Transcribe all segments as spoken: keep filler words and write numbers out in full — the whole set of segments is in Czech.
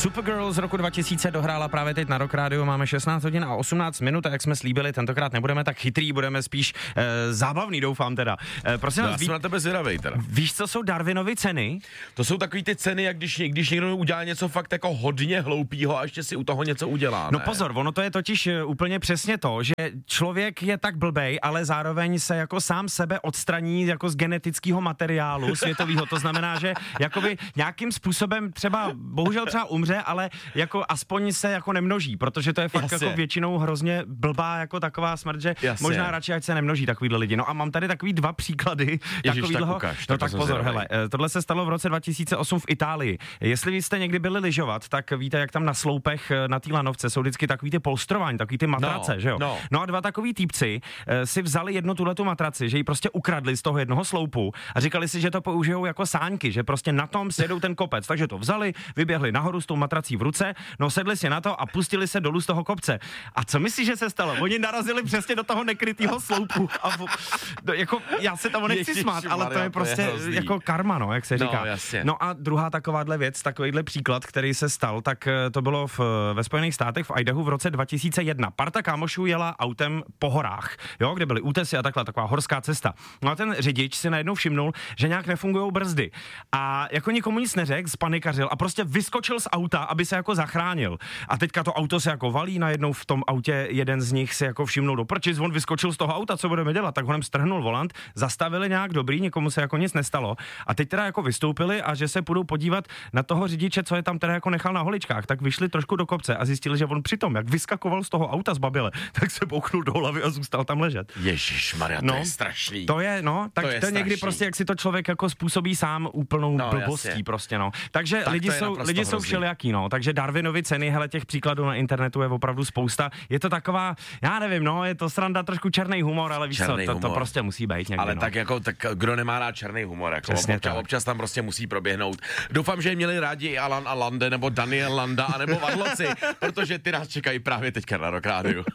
Supergirl z roku dva tisíce dohrála právě teď na Rock Radio, máme šestnáct hodin a osmnáct minut a jak jsme slíbili, tentokrát nebudeme tak chytrý, budeme spíš e, zábavný, doufám teda. E, prosím no, vás, já ví, jsem na tebe zvědavej teda. Víš, co jsou Darwinovy ceny? To jsou takový ty ceny, jak když, když někdo udělá něco fakt jako hodně hloupýho a ještě si u toho něco udělá, ne? No pozor, ono to je totiž úplně přesně to, že člověk je tak blbej, ale zároveň se jako sám sebe odstraní jako z genetického materiálu světového. To znamená, že jakoby nějakým způsobem třeba, bohužel třeba umře, ale jako aspoň se jako nemnoží, protože to je fakt Jasně. jako většinou hrozně blbá jako taková smrt, že Jasně. možná radši ať se nemnoží takovýhle lidi. No a mám tady takový dva příklady takovýhleho. Tak ukaž, no tak tak pozor, hele, tohle se stalo v roce dva tisíce osm v Itálii. Jestli jste někdy byli lyžovat, tak víte, jak tam na sloupech na té lanovce jsou vždycky takový ty polstrování, takový ty matrace, no, že jo? No. no a dva takový týpci e, si vzali jednu tuhletu matraci, že ji prostě ukradli z toho jednoho sloupu a říkali si, že to použijou jako sáňky, že prostě na tom sjedou ten kopec. Takže to vzali, vyběhli nahoru s tou matrací v ruce, no sedli si na to a pustili se dolů z toho kopce. A co myslíš, že se stalo? Oni narazili přesně do toho nekrytého sloupu a v, do, jako já se tomu nechci smát, ale to je prostě to je jako karma, no, jak se říká. No, jasně. No a druhá takováhle věc, takovýhle příklad, který se stal, tak to bylo v, ve Spojených státech v Idahu v roce dva tisíce jedna. Parta kámošů jela autem po horách, jo, kde byly útesy a takhle, taková horská cesta. No a ten řidič si najednou všimnul, že nějak nefungujou brzdy. A jako nikomu nic neřekl, spanikařil a prostě vyskočil z auta, aby se jako zachránil. A teďka to auto se jako valí, najednou v tom autě jeden z nich si jako všimnul do prčic, on vyskočil z toho auta, co budeme dělat, tak honem strhnul volant, zastavili nějak dobrý, nikomu se jako nic nestalo. A teď teda jako vystoupili a že se půjdou podívat na toho řidiče, co je tam teda jako nechal na holičkách, tak vyšli trošku do kopce a zjistili, že on přitom, jak vyskakoval z toho auta z babile, tak se bouchnul do hlavy a zůstal tam ležet. Ježišmarja, to no, je strašný. To je, no, tak to, to, je to někdy prostě, jak si to člověk jako způsobí sám úplnou no, blbostí jasně. prostě, no. Takže tak lidi jsou, lidi jsou všelijaký, no. Takže Darwinovy ceny, hele, těch příkladů na internetu je opravdu spousta. Je to taková, já nevím, no, je to sranda trošku černý humor, ale víš černý co, to, to humor. prostě musí být někdy, Ale no. tak jako, tak kdo nemá rád černý humor, jako Přesně občas, tak. občas tam prostě musí proběhnout. Doufám, že měli rádi i Alan a Lande, nebo Daniel Landa, anebo Vadloci, protože ty nás čekají právě teďka na Rock Rádiu.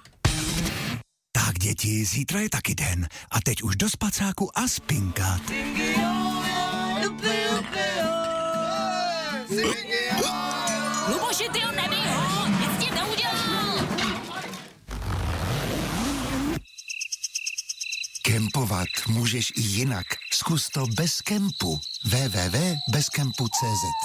Tak děti, zítra je taky den a teď už do spacáku a spinkat. Luboši, ty ho nebij ho, nic ti neudělal. Kempovat můžeš i jinak. Zkus to bez kempu. w w w tečka bezkempu tečka cé zet.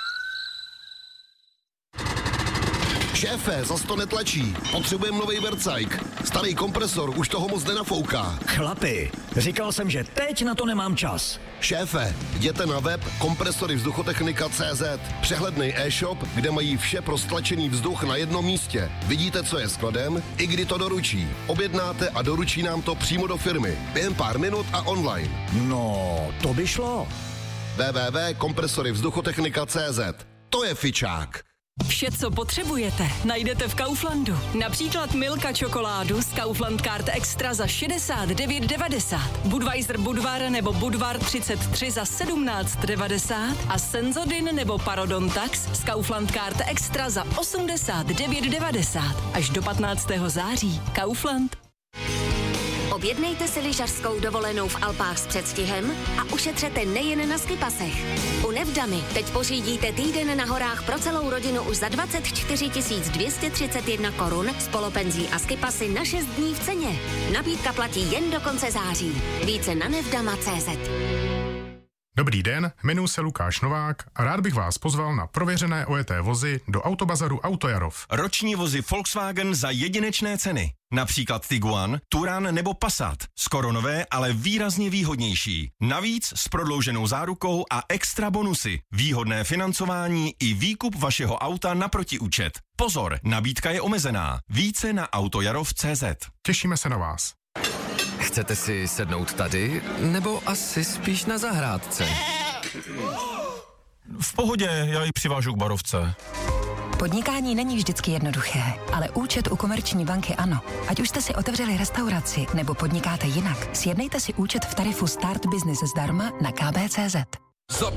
Šéfe, zas to netlačí. Potřebujeme nový vercajk. Starý kompresor už toho moc nenafouká. Chlapi, říkal jsem, že teď na to nemám čas. Šéfe, jděte na web kompresory vzduchotechnika tečka cé zet. Přehledný e-shop, kde mají vše pro stlačený vzduch na jednom místě. Vidíte, co je skladem, i kdy to doručí. Objednáte a doručí nám to přímo do firmy. Během pár minut a online. No, to by šlo. w w w tečka kompresory vzduchotechnika tečka cé zet. To je fičák. Vše, co potřebujete, najdete v Kauflandu. Například Milka čokoládu z Kaufland Card Extra za šedesát devět devadesát, Budweiser Budvar nebo Budvar třicet tři za sedmnáct devadesát a Senzodin nebo Parodontax z Kaufland Card Extra za osmdesát devět devadesát. Až do patnáctého září. Kaufland. Objednejte si lyžařskou dovolenou v Alpách s předstihem a ušetřete nejen na skipasech. U Nevdamy teď pořídíte týden na horách pro celou rodinu už za dvacet čtyři tisíc dvě stě třicet jedna korun s polopenzí a skipasy na šest dní v ceně. Nabídka platí jen do konce září. Více na nevdama tečka cé zet. Dobrý den, jmenuji se Lukáš Novák a rád bych vás pozval na prověřené ojeté vozy do autobazaru Autojarov. Roční vozy Volkswagen za jedinečné ceny. Například Tiguan, Touran nebo Passat. Skoro nové, ale výrazně výhodnější. Navíc s prodlouženou zárukou a extra bonusy. Výhodné financování i výkup vašeho auta na protiúčet. Pozor, nabídka je omezená. Více na autojarov tečka cé zet. Těšíme se na vás. Chcete si sednout tady, nebo asi spíš na zahrádce? V pohodě, já ji přivážu k barovce. Podnikání není vždycky jednoduché, ale účet u Komerční banky ano. Ať už jste si otevřeli restauraci nebo podnikáte jinak, sjednejte si účet v tarifu Start Business zdarma na k b tečka cé zet.